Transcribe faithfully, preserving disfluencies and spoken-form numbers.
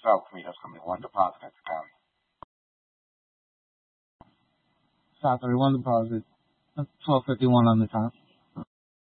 South Korea's coming won the deposit. Um, South Korea won the deposit. twelve fifty-one on the time.